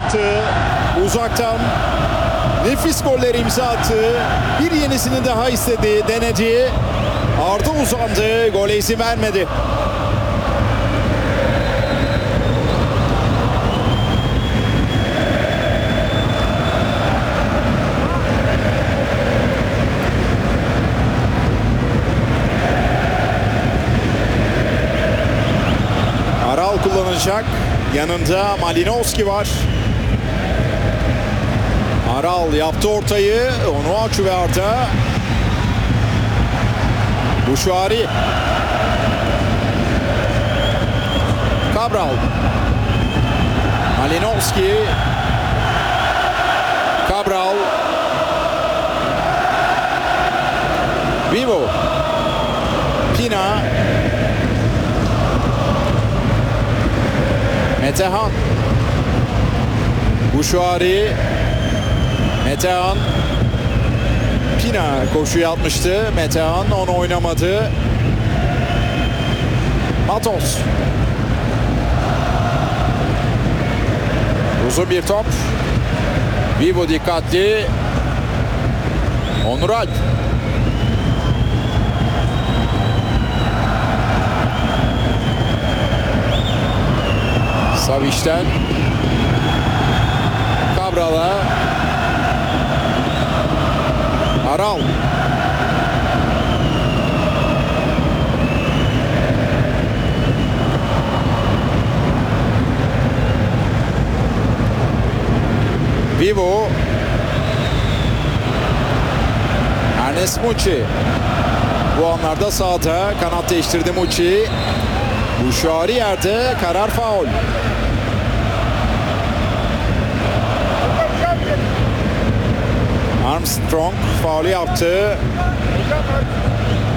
attı. Uzaktan nefis golleri imza attı. Bir yenisini daha istedi, denedi. Arda uzandı, gole izin vermedi. Aral kullanacak. Yanında Malinowski var. Aral yaptı ortayı. Onuachu ve Arda. Bouchouari. Cabral. Malinowski. Cabral. Vivo. Pina. Metehan. Bouchouari. Metehan. Pina koşuya atmıştı. Metehan onu oynamadı. Matos. Uzun bir top. Vivo dikkatli. Onuralp. Savic'ten Cabral'a. Aral. Vivo. Ernest Muçi. Bu anlarda sağda kanat değiştirdi Muçi. Bouchouari yerde, karar faul. Armstrong faulü yaptı.